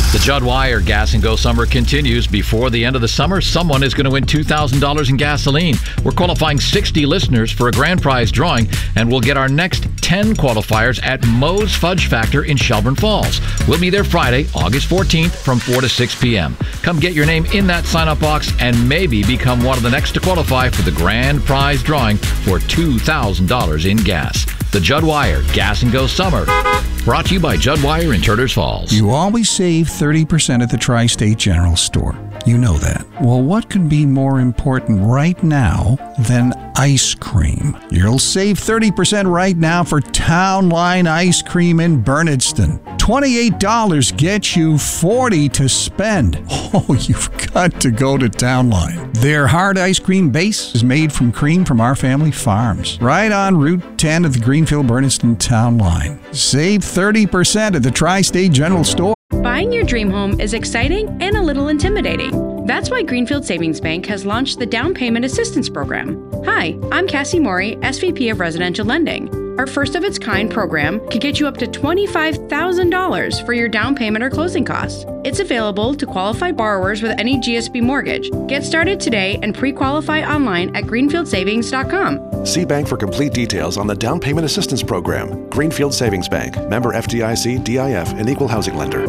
The Judd Wire Gas and Go Summer continues. Before the end of the summer, someone is going to win $2,000 in gasoline. We're qualifying 60 listeners for a grand prize drawing, and we'll get our next 10 qualifiers at Moe's Fudge Factor in Shelburne Falls. We'll be there Friday, August 14th from 4 to 6 p.m. Come get your name in that sign-up box and maybe become one of the next to qualify for the grand prize drawing for $2,000 in gas. The Judd Wire Gas and Go Summer. Brought to you by Judd Wire in Turners Falls. You always save 30% at the Tri-State General Store. You know that. Well, what could be more important right now than ice cream? You'll save 30% right now for Town Line Ice Cream in Bernardston. $28 gets you $40 to spend. Oh, you've got to go to Town Line. Their hard ice cream base is made from cream from Our Family Farms, right on Route 10 of the Greenfield-Bernardston Town Line. Save 30% at the Tri-State General Store. Buying your dream home is exciting and a little intimidating. That's why Greenfield Savings Bank has launched the Down Payment Assistance Program. Hi, I'm Cassie Morey, SVP of Residential Lending. Our first-of-its-kind program could get you up to $25,000 for your down payment or closing costs. It's available to qualified borrowers with any GSB mortgage. Get started today and pre-qualify online at greenfieldsavings.com. See bank for complete details on the Down Payment Assistance Program. Greenfield Savings Bank. Member FDIC, DIF, and Equal Housing Lender.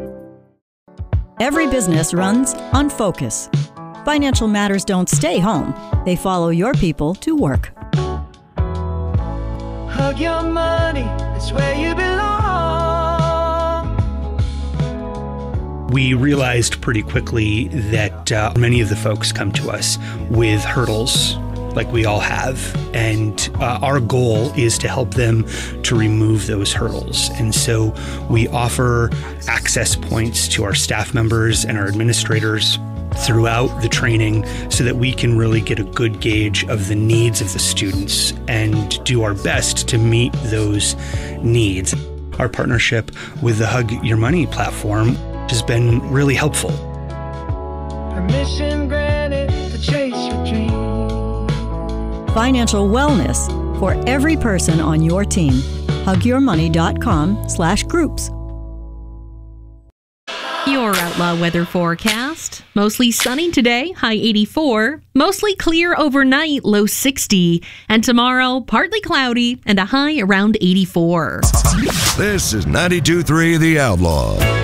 Every business runs on focus. Financial matters don't stay home. They follow your people to work. Hug your money, it's where you belong. We realized pretty quickly that many of the folks come to us with hurdles, like we all have, and our goal is to help them to remove those hurdles. And so we offer access points to our staff members and our administrators throughout the training so that we can really get a good gauge of the needs of the students and do our best to meet those needs. Our partnership with the Hug Your Money platform has been really helpful. Permission granted to chase your dream. Financial wellness for every person on your team. HugYourMoney.com/groups. Your Outlaw weather forecast. Mostly sunny today, high 84. Mostly clear overnight, low 60. And tomorrow, partly cloudy and a high around 84. This is 92.3 The Outlaw.